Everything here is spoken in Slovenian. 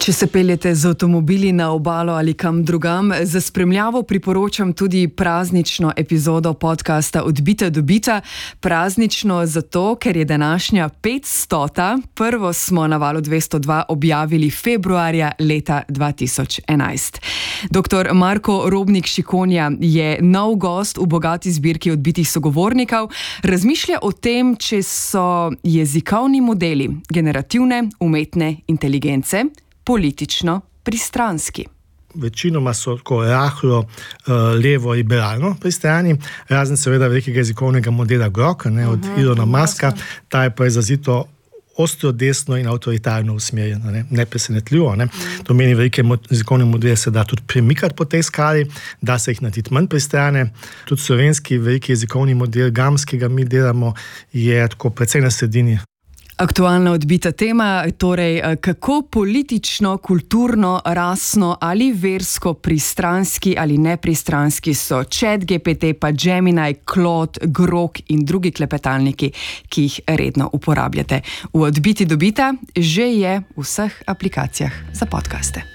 Če se peljete z avtomobili na obalo ali kam drugam, za spremljavo priporočam tudi praznično epizodo podcasta Odbita do bita. Praznično zato, ker je današnja 500. Prvo smo na Valu 202 objavili februarja leta 2011. Dr. Marko Robnik-Šikonja je nov gost v bogati zbirki odbitih sogovornikov. Razmišlja o tem, če so jezikovni modeli generativne umetne inteligence politično pristranski. Večinoma so tako rahlo levo-liberalno pristrani, razen seveda velikega jezikovnega modela Grok, od Elona Muska, ta je pa izrazito ostro desno in avtoritarno usmerjeno, nepresenetljivo. To meni velike jezikovne modele se da tudi premikati po tej skali, da se jih narediti manj pristrane. Tudi slovenski veliki jezikovni model GAMS, ki ga mi delamo, je tako precej na sredini. Aktualna odbita tema, torej kako politično, kulturno, rasno ali versko pristranski ali nepristranski so ChatGPT, pa Gemini, Claude, Grok in drugi klepetalniki, ki jih redno uporabljate. V odbiti do bita že je v vseh aplikacijah za podcaste.